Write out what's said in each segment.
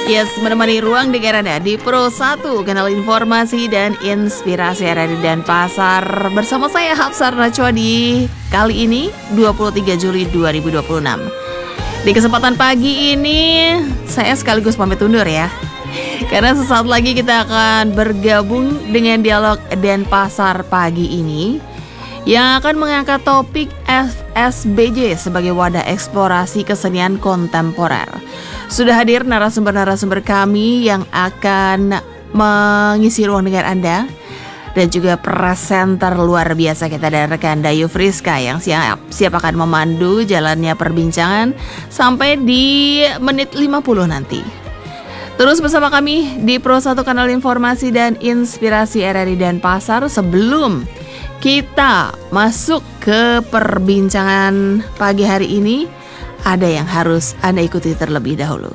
Yes, menemani ruang dengar Anda di Pro 1, kanal informasi dan inspirasi RRI Denpasar. Bersama saya Hapsar Nachwadi. Kali ini 23 Juli 2026. Di kesempatan pagi ini saya sekaligus pamit undur ya. Karena sesaat lagi kita akan bergabung dengan dialog Denpasar pagi ini yang akan mengangkat topik FSBJ sebagai wadah eksplorasi kesenian kontemporer. Sudah hadir narasumber-narasumber kami yang akan mengisi ruang dengar Anda, dan juga presenter luar biasa kita dari rekan Dayu Friska yang siap akan memandu jalannya perbincangan sampai di menit 50 nanti. Terus bersama kami di Pro 1 kanal informasi dan inspirasi RRI Denpasar. Sebelum kita masuk ke perbincangan pagi hari ini, ada yang harus Anda ikuti terlebih dahulu.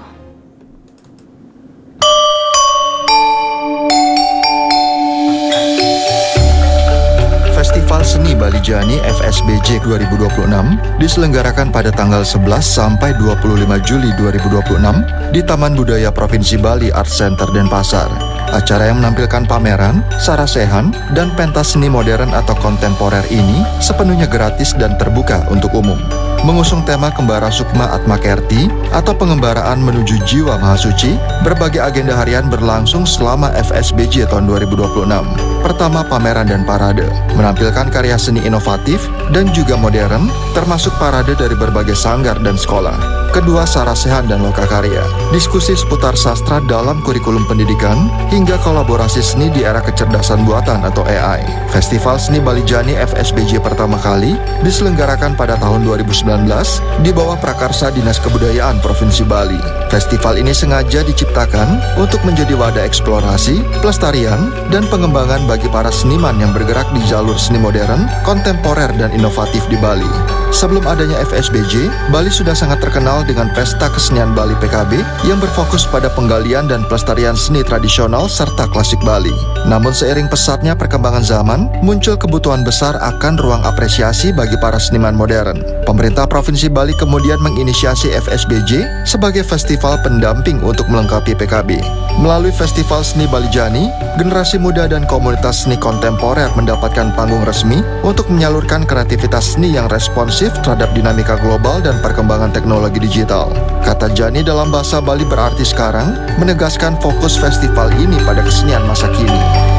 Festival Seni Bali Jani FSBJ 2026 diselenggarakan pada tanggal 11 sampai 25 Juli 2026 di Taman Budaya Provinsi Bali Art Center Denpasar. Acara yang menampilkan pameran, sarasehan, dan pentas seni modern atau kontemporer ini sepenuhnya gratis dan terbuka untuk umum. Mengusung tema Kembara Sukma Atmakerti atau pengembaraan menuju jiwa mahasuci, berbagai agenda harian berlangsung selama FSBJ tahun 2026. Pertama, pameran dan parade, menampilkan karya seni inovatif dan juga modern, termasuk parade dari berbagai sanggar dan sekolah. Kedua, sarasehan dan lokakarya, diskusi seputar sastra dalam kurikulum pendidikan, hingga kolaborasi seni di era kecerdasan buatan atau AI. Festival Seni Bali Jani FSBJ pertama kali diselenggarakan pada tahun 2019 di bawah prakarsa Dinas Kebudayaan Provinsi Bali. Festival ini sengaja diciptakan untuk menjadi wadah eksplorasi, pelestarian, dan pengembangan bagi para seniman yang bergerak di jalur seni modern, kontemporer, dan inovatif di Bali. Sebelum adanya FSBJ, Bali sudah sangat terkenal dengan Pesta Kesenian Bali PKB yang berfokus pada penggalian dan pelestarian seni tradisional serta klasik Bali. Namun seiring pesatnya perkembangan zaman, muncul kebutuhan besar akan ruang apresiasi bagi para seniman modern. Pemerintah Provinsi Bali kemudian menginisiasi FSBJ sebagai festival pendamping untuk melengkapi PKB. Melalui Festival Seni Bali Jani, generasi muda dan komunitas seni kontemporer mendapatkan panggung resmi untuk menyalurkan kreativitas seni yang responsif terhadap dinamika global dan perkembangan teknologi digital. Kata Jani dalam bahasa Bali berarti sekarang, menegaskan fokus festival ini pada kesenian masa kini.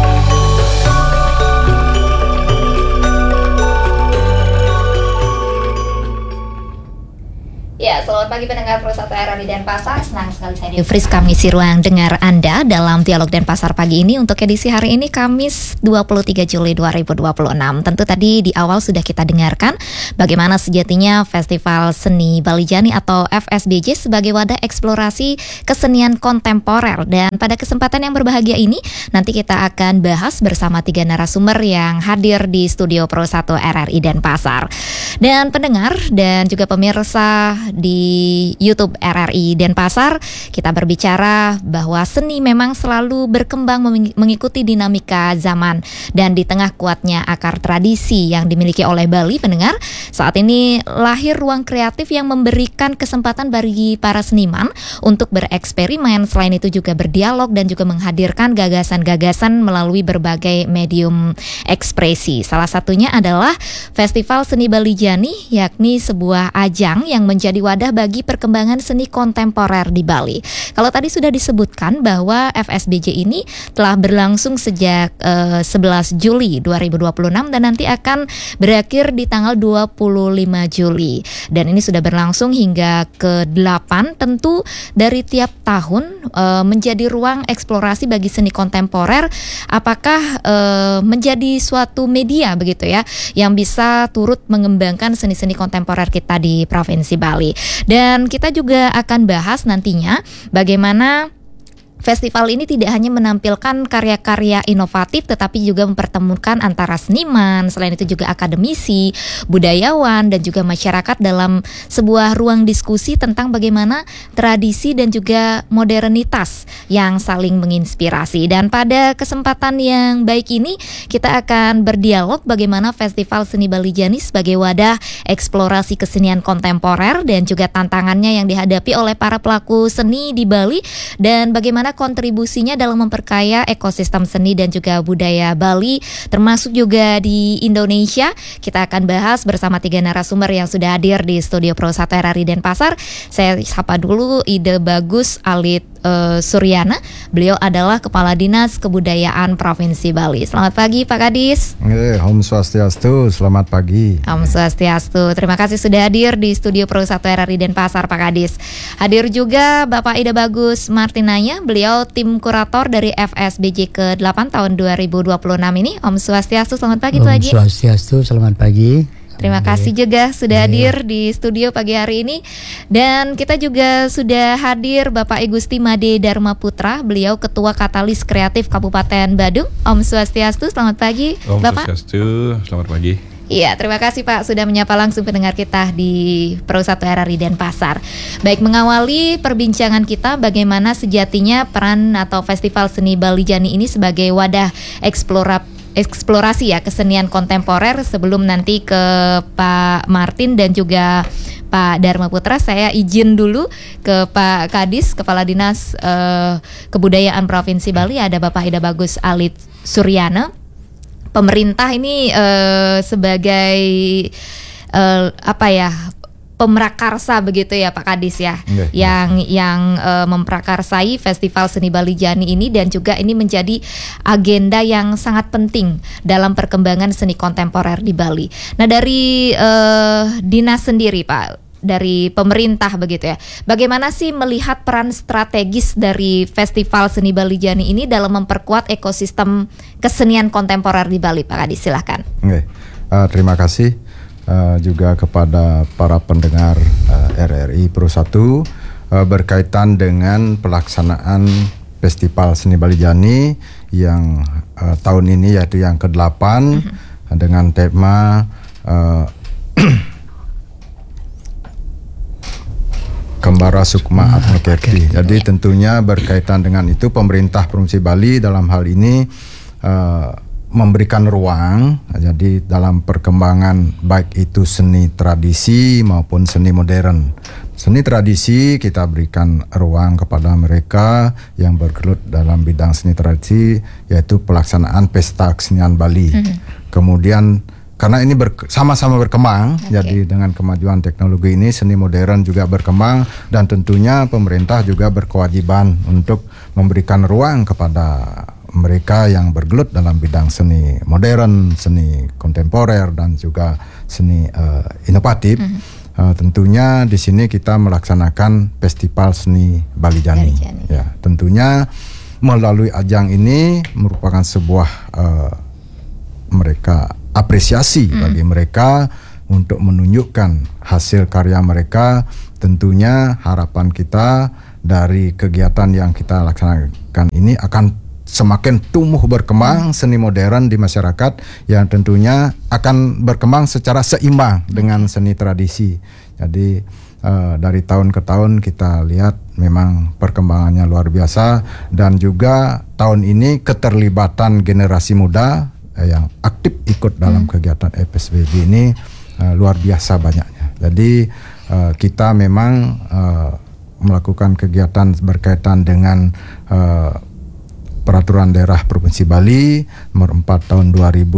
Ya, selamat pagi pendengar Pro 1 RRI Denpasar. Senang sekali saya Friska mengisi ruang dengar Anda dalam dialog Denpasar pagi ini. Untuk edisi hari ini Kamis 23 Juli 2026. Tentu tadi di awal sudah kita dengarkan bagaimana sejatinya Festival Seni Bali Jani atau FSBJ sebagai wadah eksplorasi kesenian kontemporer. Dan pada kesempatan yang berbahagia ini nanti kita akan bahas bersama 3 narasumber yang hadir di studio Pro 1 RRI Denpasar. Dan pendengar dan juga pemirsa di YouTube RRI Denpasar, kita berbicara bahwa seni memang selalu berkembang mengikuti dinamika zaman, dan di tengah kuatnya akar tradisi yang dimiliki oleh Bali, pendengar, saat ini lahir ruang kreatif yang memberikan kesempatan bagi para seniman untuk bereksperimen, selain itu juga berdialog dan juga menghadirkan gagasan-gagasan melalui berbagai medium ekspresi. Salah satunya adalah Festival Seni Bali Jani, yakni sebuah ajang yang menjadi wadah bagi perkembangan seni kontemporer di Bali. Kalau tadi sudah disebutkan bahwa FSBJ ini telah berlangsung sejak 11 Juli 2026 dan nanti akan berakhir di tanggal 25 Juli. Dan ini sudah berlangsung hingga ke-8, tentu dari tiap tahun menjadi ruang eksplorasi bagi seni kontemporer. Apakah menjadi suatu media begitu ya yang bisa turut mengembangkan seni-seni kontemporer kita di Provinsi Bali. Dan kita juga akan bahas nantinya bagaimana festival ini tidak hanya menampilkan karya-karya inovatif, tetapi juga mempertemukan antara seniman, selain itu juga akademisi, budayawan, dan juga masyarakat dalam sebuah ruang diskusi tentang bagaimana tradisi dan juga modernitas yang saling menginspirasi. Dan pada kesempatan yang baik ini, kita akan berdialog bagaimana Festival Seni Balijani sebagai wadah eksplorasi kesenian kontemporer dan juga tantangannya yang dihadapi oleh para pelaku seni di Bali, dan bagaimana kontribusinya dalam memperkaya ekosistem seni dan juga budaya Bali, termasuk juga di Indonesia. Kita akan bahas bersama 3 narasumber yang sudah hadir di studio Pro 1 RRI Denpasar. Saya sapa dulu Ide Bagus Alit Suryana. Beliau adalah Kepala Dinas Kebudayaan Provinsi Bali. Selamat pagi Pak Kadis. Om Swastiastu, selamat pagi. Om Swastiastu. Terima kasih sudah hadir di studio Pro 1 RRI Denpasar Pak Kadis. Hadir juga Bapak Ide Bagus Martinanya. Beliau tim kurator dari FSBJ ke-8 tahun 2026 ini. Om Swastiastu, selamat pagi Pak Haji. Om Swastiastu, selamat pagi. Terima kasih juga sudah hadir di studio pagi hari ini. Dan kita juga sudah hadir Bapak I Gusti Made Dharma Putra. Beliau Ketua Katalis Kreatif Kabupaten Badung. Om Swastiastu, selamat pagi Om Bapak. Swastiastu, selamat pagi. Iya, terima kasih Pak sudah menyapa langsung pendengar kita di Pro 1 RRI Denpasar. Baik, mengawali perbincangan kita bagaimana sejatinya peran atau Festival Seni Balijani ini sebagai wadah eksplorasi ya kesenian kontemporer. Sebelum nanti ke Pak Martin dan juga Pak Dharma Putra, saya izin dulu ke Pak Kadis, Kepala Dinas Kebudayaan Provinsi Bali. Ada Bapak Ida Bagus Alit Suryana. Pemerintah ini sebagai pemrakarsa begitu ya Pak Kadis ya, yang memprakarsai Festival Seni Balijani ini, dan juga ini menjadi agenda yang sangat penting dalam perkembangan seni kontemporer di Bali. Nah, dari dinas sendiri Pak, dari pemerintah begitu ya, bagaimana sih melihat peran strategis dari Festival Seni Balijani ini dalam memperkuat ekosistem kesenian kontemporer di Bali Pak Kadis, silahkan. Terima kasih juga kepada para pendengar RRI Pro 1 berkaitan dengan pelaksanaan Festival Seni Balijani yang tahun ini yaitu yang ke-8 dengan tema Kembara Sukma Atmakirti. Jadi tentunya berkaitan dengan itu pemerintah Provinsi Bali dalam hal ini memberikan ruang, jadi dalam perkembangan baik itu seni tradisi maupun seni modern. Seni tradisi kita berikan ruang kepada mereka yang bergelut dalam bidang seni tradisi, yaitu pelaksanaan Pesta Kesenian Bali. Kemudian karena ini sama-sama berkembang, jadi dengan kemajuan teknologi ini seni modern juga berkembang, dan tentunya pemerintah juga berkewajiban untuk memberikan ruang kepada mereka yang bergelut dalam bidang seni modern, seni kontemporer, dan juga seni inovatif. Tentunya di sini kita melaksanakan Festival Seni Balijani. Ya, tentunya melalui ajang ini merupakan sebuah mereka apresiasi bagi mereka untuk menunjukkan hasil karya mereka. Tentunya harapan kita dari kegiatan yang kita laksanakan ini akan semakin tumbuh berkembang seni modern di masyarakat, yang tentunya akan berkembang secara seimbang dengan seni tradisi. Jadi dari tahun ke tahun kita lihat memang perkembangannya luar biasa, dan juga tahun ini keterlibatan generasi muda yang aktif ikut dalam kegiatan FSBJ ini luar biasa banyaknya. Jadi kita memang melakukan kegiatan berkaitan dengan Peraturan Daerah Provinsi Bali nomor 4 tahun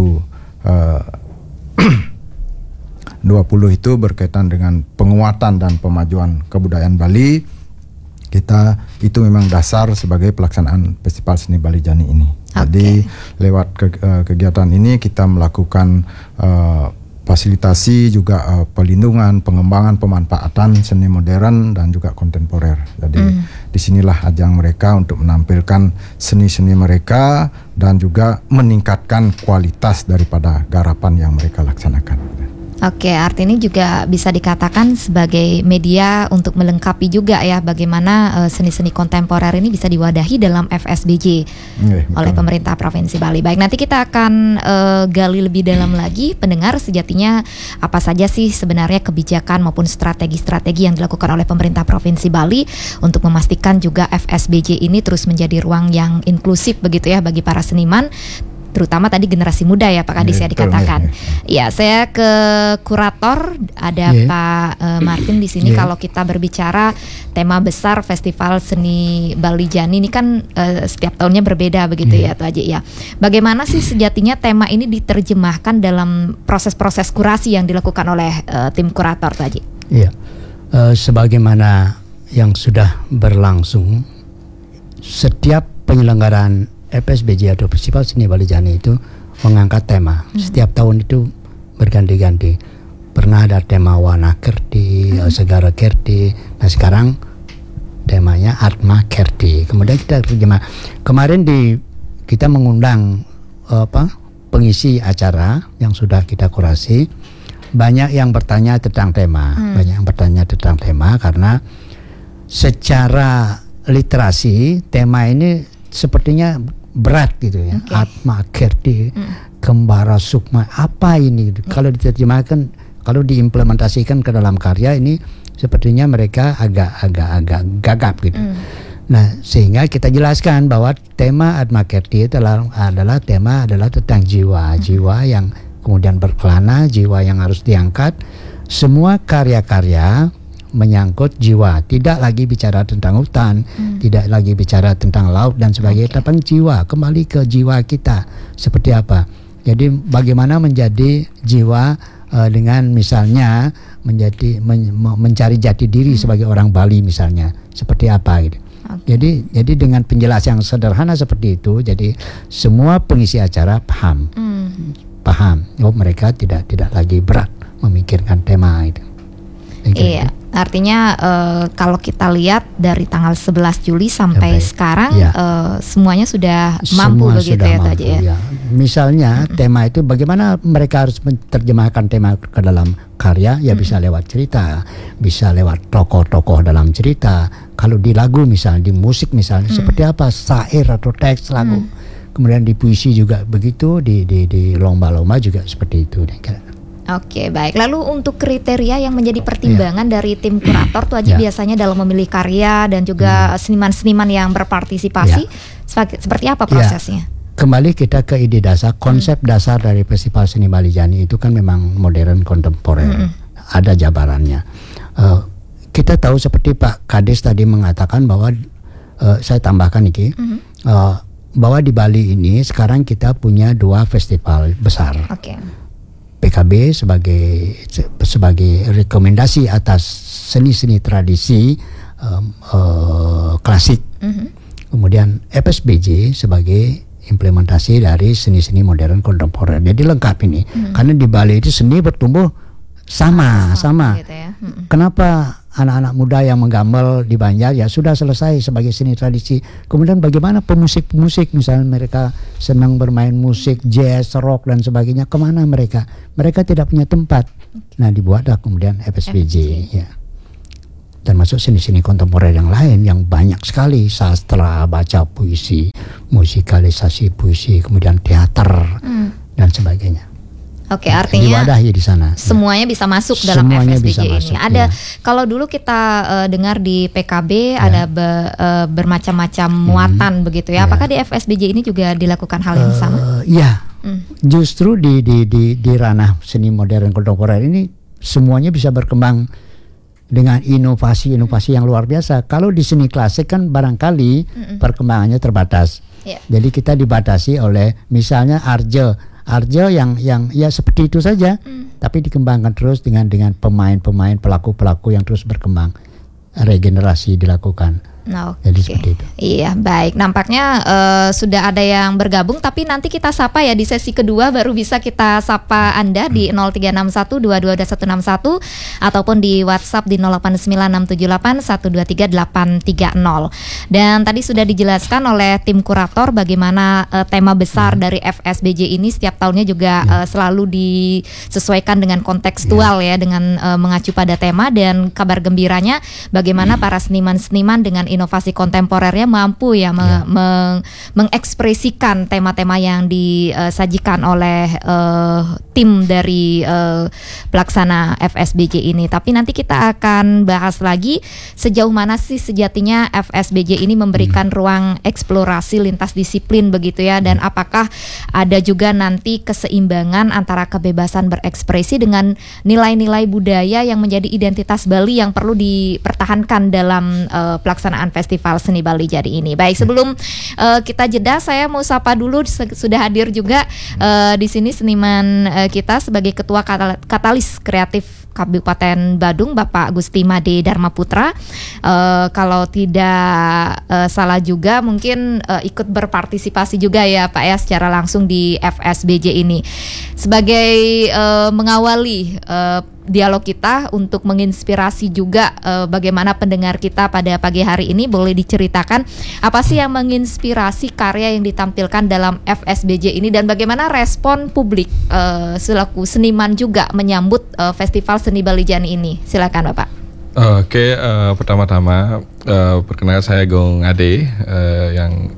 2020 itu berkaitan dengan penguatan dan pemajuan kebudayaan Bali. Kita itu memang dasar sebagai pelaksanaan Festival Seni Balijani ini. Jadi lewat kegiatan ini kita melakukan fasilitasi juga pelindungan, pengembangan, pemanfaatan seni modern dan juga kontemporer. Jadi disinilah ajang mereka untuk menampilkan seni-seni mereka dan juga meningkatkan kualitas daripada garapan yang mereka laksanakan. Oke, artinya juga bisa dikatakan sebagai media untuk melengkapi juga ya bagaimana seni-seni kontemporer ini bisa diwadahi dalam FSBJ oleh pemerintah Provinsi Bali. Baik, nanti kita akan gali lebih dalam lagi pendengar, sejatinya apa saja sih sebenarnya kebijakan maupun strategi-strategi yang dilakukan oleh pemerintah Provinsi Bali untuk memastikan juga FSBJ ini terus menjadi ruang yang inklusif begitu ya bagi para seniman, terutama tadi generasi muda ya Pak Kadis ya dikatakan. Ya, saya ke kurator ada Pak Martin di sini. Kalau kita berbicara tema besar Festival Seni Bali Jani ini kan setiap tahunnya berbeda begitu ya Tuh Haji ya. Bagaimana sih sejatinya tema ini diterjemahkan dalam proses-proses kurasi yang dilakukan oleh tim kurator Tuh Haji? Iya, sebagaimana yang sudah berlangsung, setiap penyelenggaraan FSBJ atau Festival Seni Bali Jani itu mengangkat tema. Setiap tahun itu berganti-ganti. Pernah ada tema Wana Kerti, Segara Kerti. Nah sekarang temanya Atma Kerti. Kemudian kita terjemah. Kemarin kita mengundang pengisi acara yang sudah kita kurasi. Banyak yang bertanya tentang tema. Banyak yang bertanya tentang tema karena secara literasi tema ini sepertinya berat gitu ya. Atma Kerti, Kembara Sukma, apa ini? Kalau diterjemahkan, kalau diimplementasikan ke dalam karya ini sepertinya mereka agak gagap gitu. Nah, sehingga kita jelaskan bahwa tema Atma Kerti adalah tentang jiwa yang kemudian berkelana, jiwa yang harus diangkat. Semua karya-karya menyangkut jiwa, tidak lagi bicara tentang hutan, tidak lagi bicara tentang laut dan sebagainya, tapi jiwa, kembali ke jiwa kita seperti apa. Jadi bagaimana menjadi jiwa dengan misalnya mencari jati diri sebagai orang Bali misalnya, seperti apa gitu. Jadi dengan penjelasan yang sederhana seperti itu, jadi semua pengisi acara paham, mereka tidak lagi berat memikirkan tema itu. Iya, artinya kalau kita lihat dari tanggal 11 Juli sampai sekarang semuanya sudah mampu begitu ya Pak Haji ya. Misalnya tema itu bagaimana mereka harus menerjemahkan tema ke dalam karya, ya bisa lewat cerita, bisa lewat tokoh-tokoh dalam cerita. Kalau di lagu misalnya, di musik misalnya seperti apa, syair atau teks lagu. Kemudian di puisi juga begitu, di lomba-lomba juga seperti itu. Oke, baik. Lalu untuk kriteria yang menjadi pertimbangan dari tim kurator tuh Haji biasanya dalam memilih karya dan juga seniman-seniman yang berpartisipasi, seperti apa prosesnya? Kembali kita ke ide dasar, konsep dasar dari Festival Seni Bali Jani itu kan memang modern kontemporer. Ada jabarannya. Kita tahu seperti Pak Kades tadi mengatakan bahwa saya tambahkan ini, bahwa di Bali ini sekarang kita punya 2 festival besar. PKB sebagai rekomendasi atas seni-seni tradisi klasik, kemudian FSBJ sebagai implementasi dari seni-seni modern kontemporer. Jadi lengkap ini, karena di Bali itu seni bertumbuh sama. Gitu ya. Kenapa anak-anak muda yang menggambar di Banjar ya sudah selesai sebagai seni tradisi. Kemudian bagaimana pemusik-pemusik, misalnya mereka senang bermain musik jazz, rock dan sebagainya, kemana mereka? Mereka tidak punya tempat. Nah, dibuatlah kemudian FSBJ. Ya. Termasuk seni-seni kontemporer yang lain yang banyak sekali, sastra, baca puisi, musikalisasi puisi, kemudian teater dan sebagainya. Oke, artinya diwadahi di sana. Semuanya bisa masuk dalam FSBJ ini. Ada kalau dulu kita dengar di PKB ada bermacam-macam muatan begitu ya. Apakah di FSBJ ini juga dilakukan hal yang sama? Iya. Justru di ranah seni modern kontemporer ini semuanya bisa berkembang dengan inovasi yang luar biasa. Kalau di seni klasik kan barangkali perkembangannya terbatas. Jadi kita dibatasi oleh misalnya Arjo yang ya seperti itu saja, tapi dikembangkan terus dengan pemain-pemain, pelaku-pelaku yang terus berkembang, regenerasi dilakukan. Jadi seperti itu. Iya, baik. Nampaknya sudah ada yang bergabung, tapi nanti kita sapa ya di sesi kedua, baru bisa kita sapa Anda di 0361222161 ataupun di WhatsApp di 089678123830. Dan tadi sudah dijelaskan oleh tim kurator bagaimana tema besar dari FSBJ ini setiap tahunnya juga selalu disesuaikan dengan kontekstual ya, dengan mengacu pada tema. Dan kabar gembiranya bagaimana para seniman-seniman dengan inovasi kontemporernya mampu ya mengekspresikan tema-tema yang disajikan oleh tim dari pelaksana FSBJ ini. Tapi nanti kita akan bahas lagi sejauh mana sih sejatinya FSBJ ini memberikan ruang eksplorasi lintas disiplin begitu ya, dan apakah ada juga nanti keseimbangan antara kebebasan berekspresi dengan nilai-nilai budaya yang menjadi identitas Bali yang perlu dipertahankan dalam pelaksanaan Festival Seni Bali Jani ini. Baik, sebelum kita jeda, saya mau sapa dulu, sudah hadir juga di sini seniman kita sebagai Ketua Katalis Kreatif Kabupaten Badung, Bapak Gusti Made Dharma Putra. Kalau tidak salah juga mungkin ikut berpartisipasi juga ya Pak ya secara langsung di FSBJ ini sebagai mengawali dialog kita untuk menginspirasi juga bagaimana pendengar kita pada pagi hari ini. Boleh diceritakan apa sih yang menginspirasi karya yang ditampilkan dalam FSBJ ini dan bagaimana respon publik selaku seniman juga menyambut Festival Seni Bali Jani ini? Silakan Bapak. Oke, pertama-tama perkenalkan saya Gong Ade yang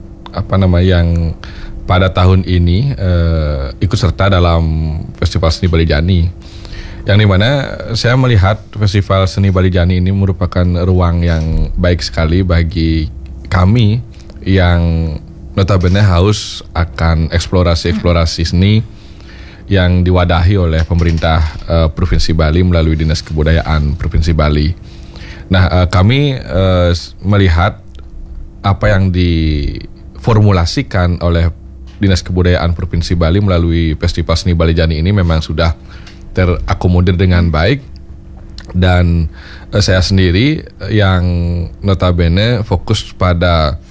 yang pada tahun ini ikut serta dalam Festival Seni Bali Jani. Yang dimana saya melihat Festival Seni Bali Jani ini merupakan ruang yang baik sekali bagi kami yang notabene haus akan eksplorasi seni yang diwadahi oleh pemerintah Provinsi Bali melalui Dinas Kebudayaan Provinsi Bali. Nah, kami melihat apa yang diformulasikan oleh Dinas Kebudayaan Provinsi Bali melalui Festival Seni Bali Jani ini memang sudah terakomodir dengan baik, dan saya sendiri yang notabene fokus pada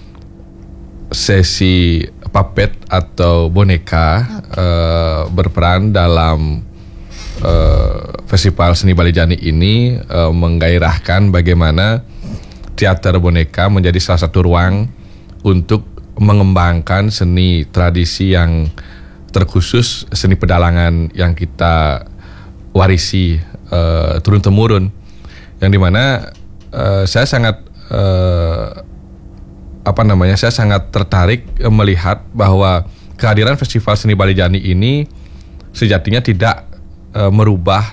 sesi puppet atau boneka berperan dalam Festival Seni Bali Jani ini menggairahkan bagaimana teater boneka menjadi salah satu ruang untuk mengembangkan seni tradisi yang terkhusus seni pedalangan yang kita warisi turun-temurun, yang dimana saya sangat saya sangat tertarik melihat bahwa kehadiran Festival Seni Bali Jani ini sejatinya tidak akan merubah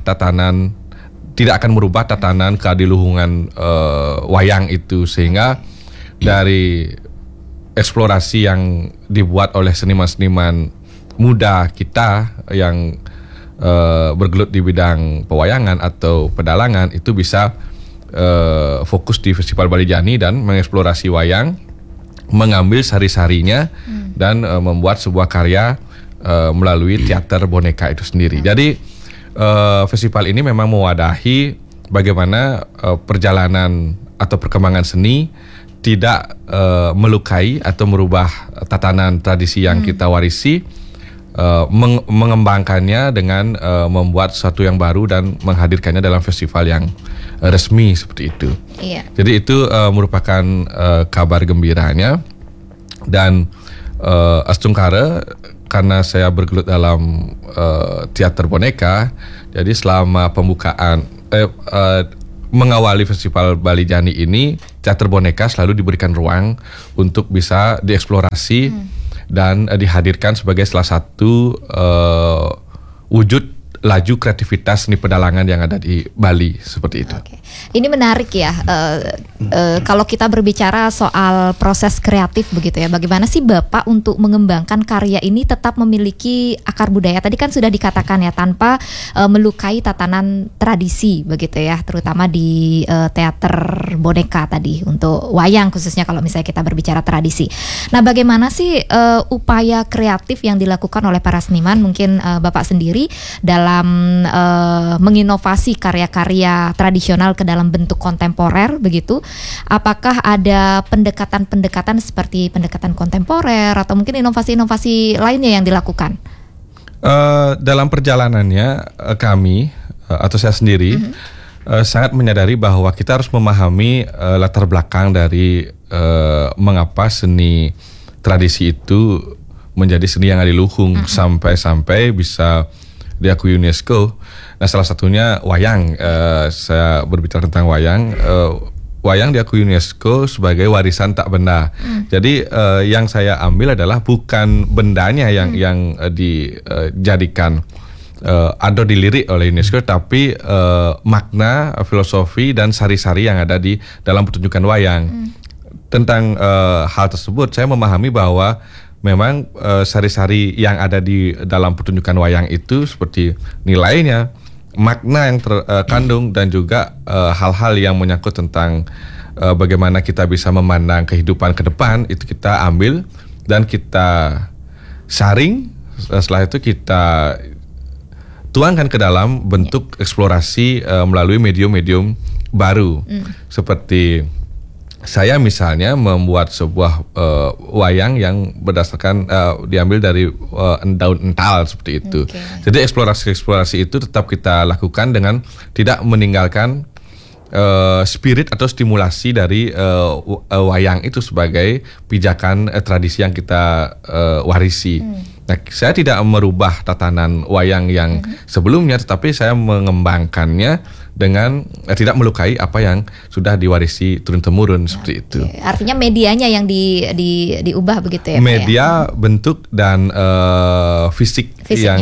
tatanan keadiluhungan wayang itu, sehingga dari eksplorasi yang dibuat oleh seniman-seniman muda kita yang bergelut di bidang pewayangan atau pedalangan itu bisa fokus di Festival Bali Jani dan mengeksplorasi wayang, mengambil sari-sarinya dan membuat sebuah karya melalui teater boneka itu sendiri. Jadi festival ini memang mewadahi bagaimana perjalanan atau perkembangan seni tidak melukai atau merubah tatanan tradisi yang kita warisi, mengembangkannya dengan membuat sesuatu yang baru dan menghadirkannya dalam festival yang resmi seperti itu. Iya. Jadi itu merupakan kabar gembiranya, dan Astungkara karena saya bergelut dalam teater boneka, jadi selama pembukaan mengawali Festival Bali Jani ini, teater boneka selalu diberikan ruang untuk bisa dieksplorasi dan dihadirkan sebagai salah satu wujud laju kreativitas seni pedalangan yang ada di Bali seperti itu. Oke. Ini menarik ya, kalau kita berbicara soal proses kreatif begitu ya, bagaimana sih Bapak untuk mengembangkan karya ini tetap memiliki akar budaya? Tadi kan sudah dikatakan ya, tanpa melukai tatanan tradisi begitu ya, terutama di teater boneka tadi, untuk wayang khususnya kalau misalnya kita berbicara tradisi. Nah, bagaimana sih upaya kreatif yang dilakukan oleh para seniman, mungkin Bapak sendiri dalam dalam menginovasi karya-karya tradisional ke dalam bentuk kontemporer begitu. Apakah ada pendekatan-pendekatan seperti pendekatan kontemporer atau mungkin inovasi-inovasi lainnya yang dilakukan? Dalam perjalanannya kami atau saya sendiri sangat menyadari bahwa kita harus memahami latar belakang dari mengapa seni tradisi itu menjadi seni yang adiluhung sampai bisa diakui UNESCO. Nah, salah satunya wayang. Saya berbicara tentang wayang. Wayang diakui UNESCO sebagai warisan tak benda. Jadi yang saya ambil adalah bukan bendanya yang dijadikan atau dilirik oleh UNESCO, tapi makna, filosofi dan sari-sari yang ada di dalam pertunjukan wayang. Tentang hal tersebut, saya memahami bahwa memang sari-sari yang ada di dalam pertunjukan wayang itu seperti nilainya, makna yang terkandung dan juga hal-hal yang menyangkut tentang bagaimana kita bisa memandang kehidupan ke depan, itu kita ambil dan kita saring. Setelah itu kita tuangkan ke dalam bentuk eksplorasi melalui medium-medium baru. Seperti saya misalnya membuat sebuah wayang yang berdasarkan diambil dari daun ental seperti itu. Jadi eksplorasi itu tetap kita lakukan dengan tidak meninggalkan spirit atau stimulasi dari wayang itu sebagai pijakan tradisi yang kita warisi. Nah, saya tidak merubah tatanan wayang yang sebelumnya, tetapi saya mengembangkannya dengan tidak melukai apa yang sudah diwarisi turun-temurun seperti itu. Artinya medianya yang diubah begitu ya? Media, bentuk dan fisik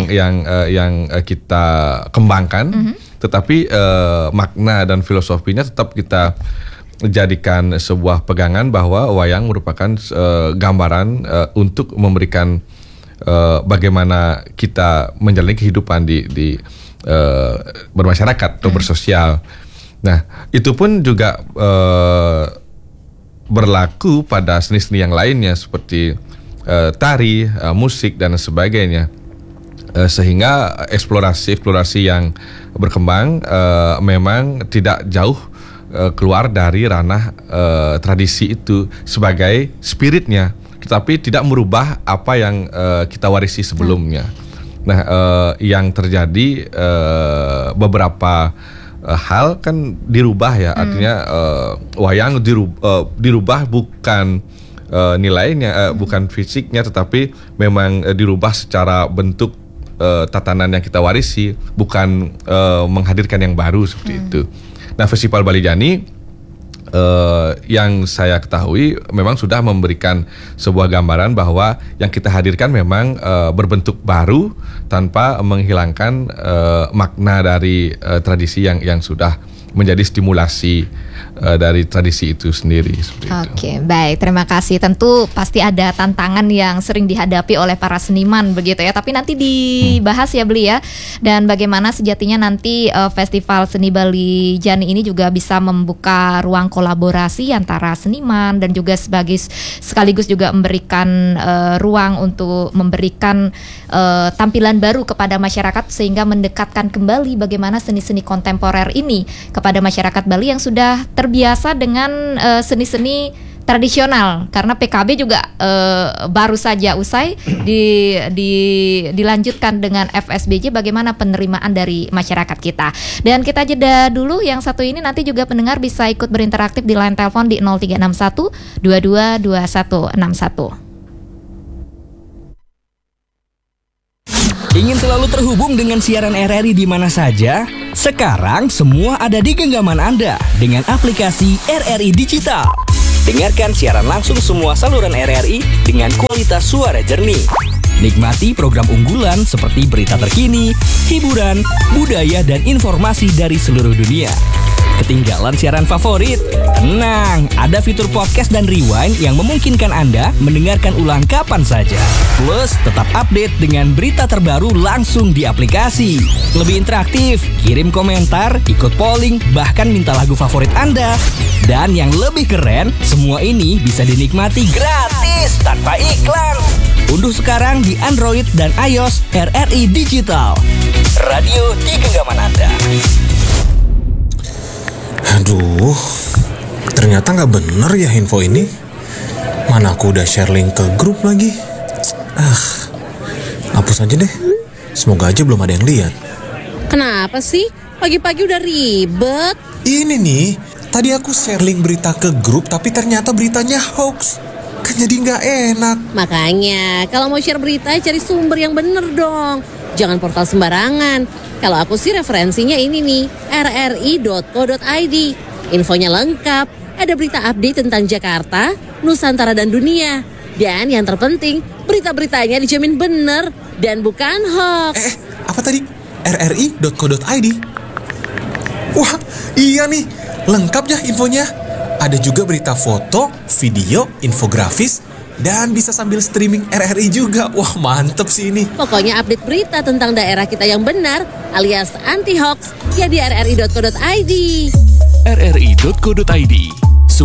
yang kita kembangkan, tetapi makna dan filosofinya tetap kita jadikan sebuah pegangan bahwa wayang merupakan gambaran untuk memberikan bagaimana kita menjalani kehidupan di bermasyarakat atau bersosial. Nah, itu pun juga berlaku pada seni-seni yang lainnya seperti tari, musik dan sebagainya. Sehingga eksplorasi yang berkembang memang tidak jauh keluar dari ranah tradisi itu sebagai spiritnya, tetapi tidak merubah apa yang kita warisi sebelumnya. Nah, yang terjadi beberapa hal kan dirubah ya, artinya wayang dirubah bukan nilainya, bukan fisiknya, tetapi memang dirubah secara bentuk tatanan yang kita warisi, bukan menghadirkan yang baru seperti itu. Nah, Festival Bali Jani yang saya ketahui memang sudah memberikan sebuah gambaran bahwa yang kita hadirkan memang berbentuk baru tanpa menghilangkan makna dari tradisi yang sudah menjadi stimulasi dari tradisi itu sendiri. Oke, baik, terima kasih. Tentu pasti ada tantangan yang sering dihadapi oleh para seniman begitu ya, tapi nanti dibahas ya Beli ya. Dan bagaimana sejatinya nanti Festival Seni Bali Jani ini juga bisa membuka ruang kolaborasi antara seniman dan juga sekaligus juga memberikan ruang untuk memberikan tampilan baru kepada masyarakat sehingga mendekatkan kembali bagaimana seni-seni kontemporer ini kepada masyarakat Bali yang sudah terbiasa dengan seni-seni tradisional, karena PKB juga baru saja usai dilanjutkan dengan FSBJ. Bagaimana penerimaan dari masyarakat kita. Dan kita jeda dulu, yang satu ini nanti juga pendengar bisa ikut berinteraktif di line telepon di 0361 222161. Ingin selalu terhubung dengan siaran RRI di mana saja? Sekarang semua ada di genggaman Anda dengan aplikasi RRI Digital. Dengarkan siaran langsung semua saluran RRI dengan kualitas suara jernih. Nikmati program unggulan seperti berita terkini, hiburan, budaya, dan informasi dari seluruh dunia. Ketinggalan siaran favorit? Tenang, ada fitur podcast dan rewind yang memungkinkan Anda mendengarkan ulang kapan saja. Plus, tetap update dengan berita terbaru langsung di aplikasi. Lebih interaktif, kirim komentar, ikut polling, bahkan minta lagu favorit Anda. Dan yang lebih keren, semua ini bisa dinikmati gratis tanpa iklan. Unduh sekarang di Android dan iOS RRI Digital. radio di genggaman Anda. Aduh, ternyata nggak bener ya info ini. Mana aku udah share link ke grup lagi. Hapus aja deh. Semoga aja belum ada yang lihat. Kenapa sih? Pagi-pagi udah ribet. Ini nih, tadi aku share link berita ke grup tapi ternyata beritanya hoax. Kan jadi nggak enak. Makanya, kalau mau share berita cari sumber yang bener dong. Jangan portal sembarangan. Kalau aku sih referensinya ini nih, rri.co.id. Infonya lengkap, ada berita update tentang Jakarta, Nusantara dan dunia. Dan yang terpenting, berita-beritanya dijamin bener dan bukan hoax. Apa tadi? rri.co.id. Wah, iya nih, lengkap ya infonya. Ada juga berita foto, video, infografis, dan bisa sambil streaming RRI juga. Wah, mantep sih ini. Pokoknya update berita tentang daerah kita yang benar alias anti hoax ya di rri.co.id. rri.co.id